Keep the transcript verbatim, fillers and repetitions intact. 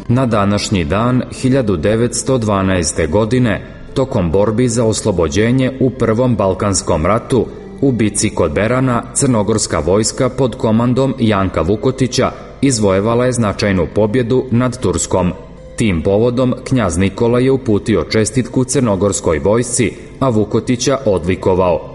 Na današnji dan hiljadu devetsto dvanaeste. godine, tokom borbi za oslobođenje u Prvom Balkanskom ratu, u bici kod Berana, crnogorska vojska pod komandom Janka Vukotića izvojevala je značajnu pobjedu nad Turskom. Tim povodom knjaz Nikola je uputio čestitku crnogorskoj vojsci, a Vukotića odlikovao.